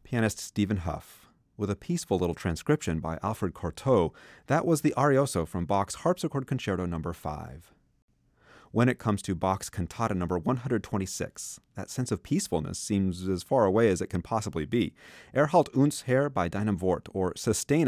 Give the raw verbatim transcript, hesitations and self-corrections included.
pianist Stephen Huff, with a peaceful little transcription by Alfred Cortot. That was the Arioso from Bach's Harpsichord Concerto number five. When it comes to Bach's Cantata number one hundred twenty-six, that sense of peacefulness seems as far away as it can possibly be. Er halt uns Herr bei deinem Wort, or Sustain